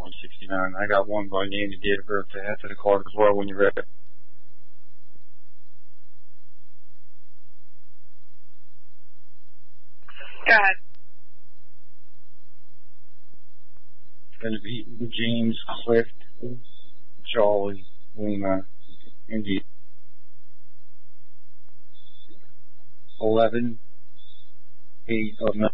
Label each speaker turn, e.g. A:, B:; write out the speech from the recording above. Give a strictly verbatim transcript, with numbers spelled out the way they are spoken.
A: one sixty-nine. I got one by name and date of birth to add to the card as well when you're ready.
B: Go ahead.
A: It's going to be James Clift, Charlie, Lima, India. eleven, eight of nine.